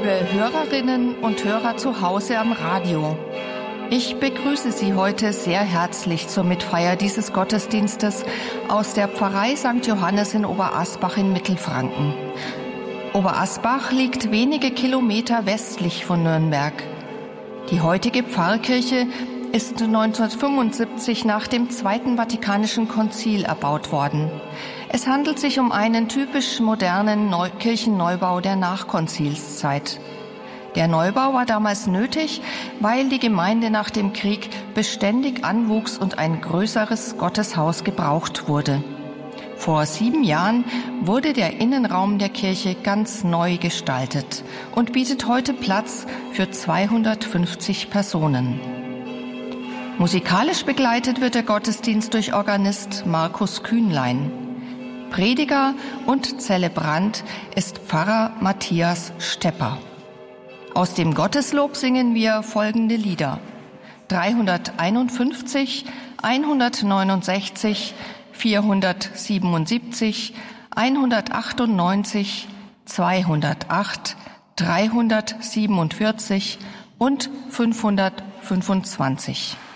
Liebe Hörerinnen und Hörer zu Hause am Radio. Ich begrüße Sie heute sehr herzlich zur Mitfeier dieses Gottesdienstes aus der Pfarrei St. Johannes in Oberasbach in Mittelfranken. Oberasbach liegt wenige Kilometer westlich von Nürnberg. Die heutige Pfarrkirche ist 1975 nach dem Zweiten Vatikanischen Konzil erbaut worden. Es handelt sich um einen typisch modernen Kirchenneubau der Nachkonzilszeit. Der Neubau war damals nötig, weil die Gemeinde nach dem Krieg beständig anwuchs und ein größeres Gotteshaus gebraucht wurde. Vor 7 Jahren wurde der Innenraum der Kirche ganz neu gestaltet und bietet heute Platz für 250 Personen. Musikalisch begleitet wird der Gottesdienst durch Organist Markus Kühnlein. Prediger und Zelebrant ist Pfarrer Matthias Stepper. Aus dem Gotteslob singen wir folgende Lieder: 351, 169, 477, 198, 208, 347 und 525.